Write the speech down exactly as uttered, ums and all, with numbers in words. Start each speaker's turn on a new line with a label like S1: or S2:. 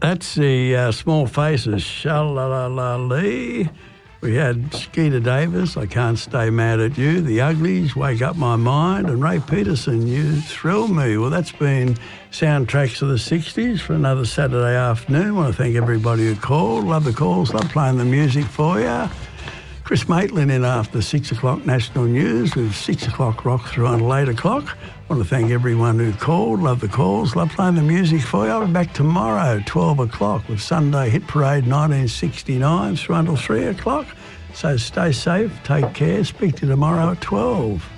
S1: That's the uh, Small Faces, Sha-la-la-la-lee. We had Skeeter Davis, I Can't Stay Mad at You, The Uglies, Wake Up My Mind, and Ray Peterson, You Thrill Me. Well, that's been Soundtracks of the sixties for another Saturday afternoon. I want to thank everybody who called. Love the calls, love playing the music for you. Chris Maitland in after six o'clock National News with six o'clock rock through until eight o'clock. I want to thank everyone who called. Love the calls. Love playing the music for you. I'll be back tomorrow, twelve o'clock, with Sunday Hit Parade nineteen sixty-nine through until three o'clock. So stay safe, take care. Speak to you tomorrow at twelve.